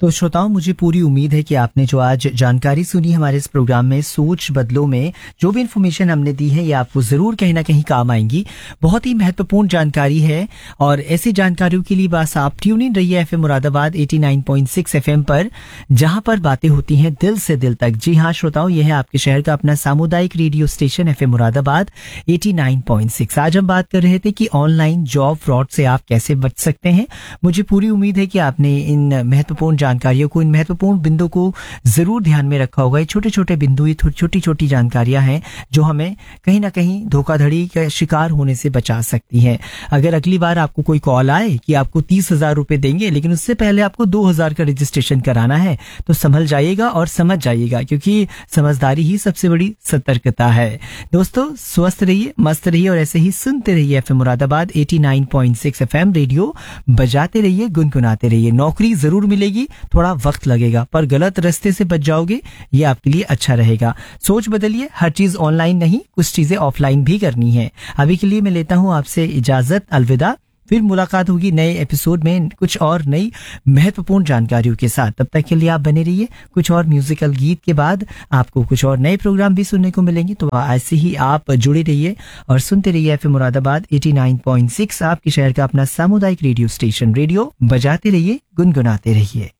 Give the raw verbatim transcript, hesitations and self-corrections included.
तो श्रोताओं, मुझे पूरी उम्मीद है कि आपने जो आज जानकारी सुनी हमारे इस प्रोग्राम में सोच बदलो में, जो भी इन्फॉर्मेशन हमने दी है ये आपको ज़रूर कहीं ना कहीं काम आएंगी। बहुत ही महत्वपूर्ण जानकारी है और ऐसी जानकारियों के लिए बस आप ट्यून इन रहिए एफएम मुरादाबाद नवासी पॉइंट छह एफएम पर, जहां पर बातें होती हैं दिल से दिल तक। जी हाँ श्रोताओं, यह है आपके शहर का अपना सामुदायिक रेडियो स्टेशन एफएम मुरादाबाद नवासी पॉइंट छह। आज हम बात कर रहे थे कि ऑनलाइन जॉब फ्रॉड से आप कैसे बच सकते हैं। मुझे पूरी उम्मीद है कि आपने इन महत्वपूर्ण जानकारियों को, इन महत्वपूर्ण बिंदु को जरूर ध्यान में रखा होगा। ये छोटे छोटे बिंदु, ये छोटी छोटी जानकारियां हैं जो हमें कहीं ना कहीं धोखाधड़ी का शिकार होने से बचा सकती हैं। अगर अगली बार आपको कोई कॉल आए कि आपको तीस हजार रुपए देंगे लेकिन उससे पहले आपको दो हजार का रजिस्ट्रेशन कराना है, तो संभल जाइएगा और समझ जाइएगा, क्योंकि समझदारी ही सबसे बड़ी सतर्कता है। दोस्तों, स्वस्थ रहिए, मस्त रहिए और ऐसे ही सुनते रहिए एफएम मुरादाबाद नवासी पॉइंट छह एफएम रेडियो। बजाते रहिए, गुनगुनाते रहिए। नौकरी जरूर मिलेगी, थोड़ा वक्त लगेगा, पर गलत रास्ते से बच जाओगे, ये आपके लिए अच्छा रहेगा। सोच बदलिए, हर चीज ऑनलाइन नहीं, कुछ चीजें ऑफलाइन भी करनी है। अभी के लिए मैं लेता हूं आपसे इजाजत, अलविदा। फिर मुलाकात होगी नए एपिसोड में कुछ और नई महत्वपूर्ण जानकारियों के साथ। तब तक के लिए आप बने रहिए। कुछ और म्यूजिकल गीत के बाद आपको कुछ और नए प्रोग्राम भी सुनने को मिलेंगे, तो ऐसे ही आप जुड़े रहिए और सुनते रहिए एफएम मुरादाबाद नवासी पॉइंट छह, आपके शहर का अपना सामुदायिक रेडियो स्टेशन। रेडियो बजाते रहिए, गुनगुनाते रहिए।